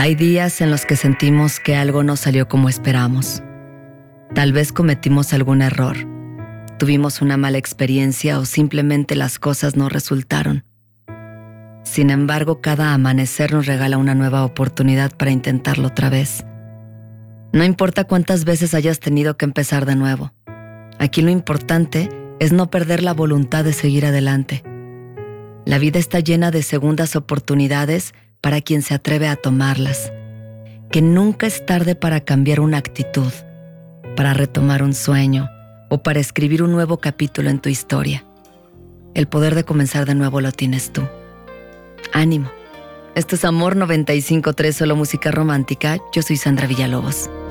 Hay días en los que sentimos que algo no salió como esperamos. Tal vez cometimos algún error, tuvimos una mala experiencia o simplemente las cosas no resultaron. Sin embargo, cada amanecer nos regala una nueva oportunidad para intentarlo otra vez. No importa cuántas veces hayas tenido que empezar de nuevo. Aquí lo importante es no perder la voluntad de seguir adelante. La vida está llena de segundas oportunidades para quien se atreve a tomarlas. Que nunca es tarde para cambiar una actitud, para retomar un sueño o para escribir un nuevo capítulo en tu historia. El poder de comenzar de nuevo lo tienes tú. ¡Ánimo! Esto es Amor 95.3, solo música romántica. Yo soy Sandra Villalobos.